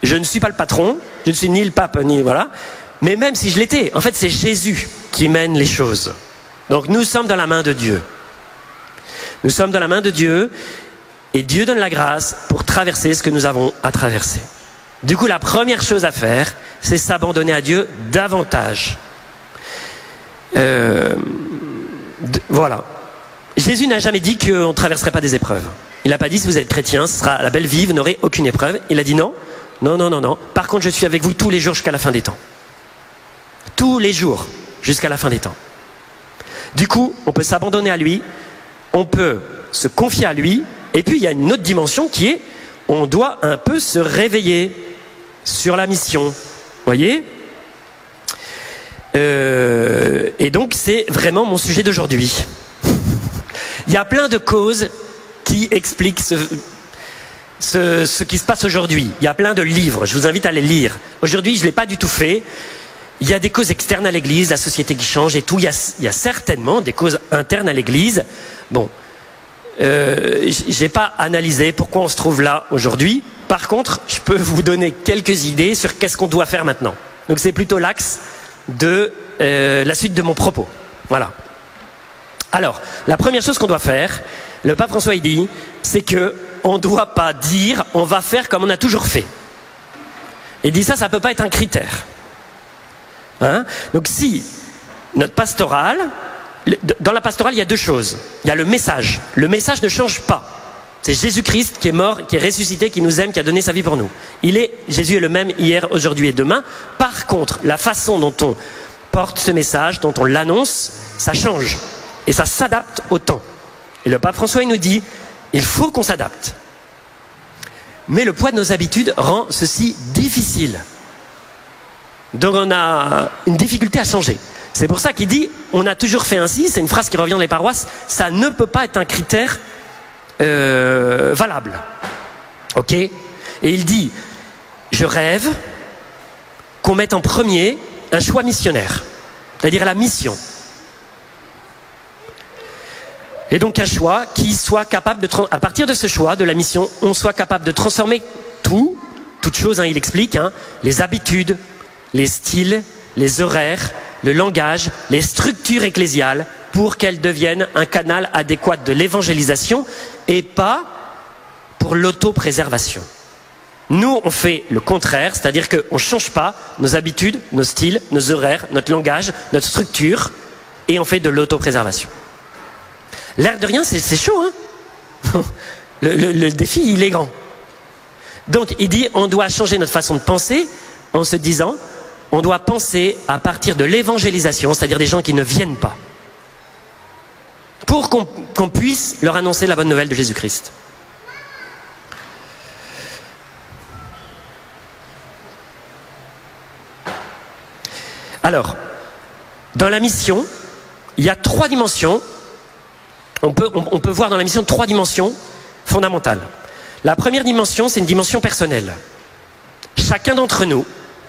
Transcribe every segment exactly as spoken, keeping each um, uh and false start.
Je ne suis pas le patron, je ne suis ni le pape, ni voilà. Mais même si je l'étais, en fait, c'est Jésus qui mène les choses. Donc nous sommes dans la main de Dieu. Nous sommes dans la main de Dieu et Dieu donne la grâce pour traverser ce que nous avons à traverser. Du coup, la première chose à faire, c'est s'abandonner à Dieu davantage. Euh, d- voilà. Jésus n'a jamais dit qu'on ne traverserait pas des épreuves. Il n'a pas dit, si vous êtes chrétien, ce sera la belle vie, vous n'aurez aucune épreuve. Il a dit non, non, non, non, non. Par contre, je suis avec vous tous les jours jusqu'à la fin des temps. Tous les jours jusqu'à la fin des temps. Du coup, on peut s'abandonner à lui, on peut se confier à lui, et puis il y a une autre dimension qui est, on doit un peu se réveiller sur la mission. Vous voyez ? euh, Et donc, c'est vraiment mon sujet d'aujourd'hui. Il y a plein de causes qui expliquent ce, ce, ce qui se passe aujourd'hui. Il y a plein de livres, je vous invite à les lire. Aujourd'hui, je ne l'ai pas du tout fait. Il y a des causes externes à l'Église, la société qui change et tout. Il y a, il y a certainement des causes internes à l'Église. Bon, euh, je n'ai pas analysé pourquoi on se trouve là aujourd'hui. Par contre, je peux vous donner quelques idées sur qu'est-ce qu'on doit faire maintenant. Donc c'est plutôt l'axe de euh, la suite de mon propos. Voilà. Alors, la première chose qu'on doit faire, le pape François il dit, c'est que on ne doit pas dire on va faire comme on a toujours fait. Il dit ça, ça ne peut pas être un critère. Hein? Donc si notre pastorale, dans la pastorale il y a deux choses. Il y a le message. Le message ne change pas. C'est Jésus-Christ qui est mort, qui est ressuscité, qui nous aime, qui a donné sa vie pour nous. Il est, Jésus est le même hier, aujourd'hui et demain. Par contre, la façon dont on porte ce message, dont on l'annonce, ça change. Et ça s'adapte au temps. Et le pape François il nous dit, il faut qu'on s'adapte. Mais le poids de nos habitudes rend ceci difficile. Donc on a une difficulté à changer. C'est pour ça qu'il dit, on a toujours fait ainsi, c'est une phrase qui revient dans les paroisses, ça ne peut pas être un critère euh, valable. Ok ? Et il dit, je rêve qu'on mette en premier un choix missionnaire, c'est-à-dire la mission. Et donc un choix qui soit capable de, à partir de ce choix, de la mission, on soit capable de transformer tout, toute chose, hein, il explique, hein, les habitudes, les styles, les horaires, le langage, les structures ecclésiales pour qu'elles deviennent un canal adéquat de l'évangélisation et pas pour l'autopréservation. Nous, on fait le contraire, c'est-à-dire qu'on ne change pas nos habitudes, nos styles, nos horaires, notre langage, notre structure et on fait de l'autopréservation. L'air de rien, c'est, c'est chaud, hein. le, le, le défi, il est grand. Donc, il dit, on doit changer notre façon de penser en se disant, on doit penser à partir de l'évangélisation, c'est-à-dire des gens qui ne viennent pas, pour qu'on, qu'on puisse leur annoncer la bonne nouvelle de Jésus-Christ. Alors, dans la mission, il y a trois dimensions. On peut, on, on peut voir dans la mission trois dimensions fondamentales. La première dimension, c'est une dimension personnelle. Chacun d'entre nous,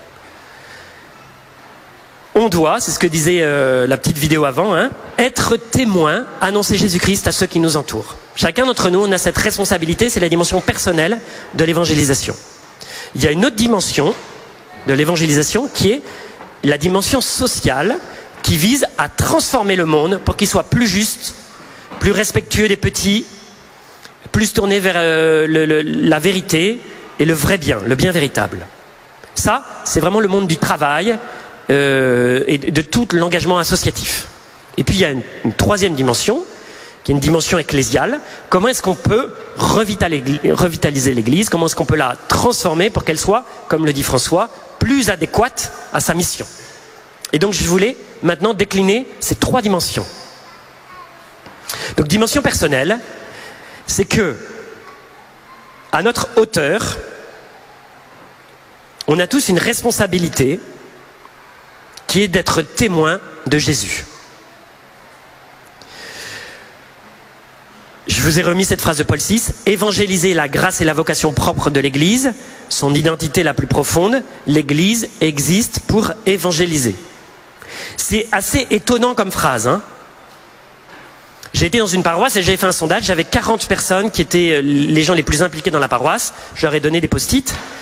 on doit, c'est ce que disait euh, la petite vidéo avant, hein, être témoin, annoncer Jésus-Christ à ceux qui nous entourent. Chacun d'entre nous, on a cette responsabilité, c'est la dimension personnelle de l'évangélisation. Il y a une autre dimension de l'évangélisation qui est la dimension sociale, qui vise à transformer le monde pour qu'il soit plus juste, plus respectueux des petits, plus tourné vers euh, le, le, la vérité et le vrai bien, le bien véritable. Ça, c'est vraiment le monde du travail euh, et de tout l'engagement associatif. Et puis il y a une, une troisième dimension, qui est une dimension ecclésiale. Comment est-ce qu'on peut revitaliser l'Église? Comment est-ce qu'on peut la transformer pour qu'elle soit, comme le dit François, plus adéquate à sa mission? Et donc je voulais maintenant décliner ces trois dimensions. Donc dimension personnelle, c'est que, à notre hauteur, on a tous une responsabilité qui est d'être témoin de Jésus. Je vous ai remis cette phrase de Paul six, évangéliser la grâce et la vocation propre de l'Église, son identité la plus profonde, l'Église existe pour évangéliser. C'est assez étonnant comme phrase, hein. J'ai été dans une paroisse et j'ai fait un sondage, j'avais quarante personnes qui étaient les gens les plus impliqués dans la paroisse, je leur ai donné des post-it,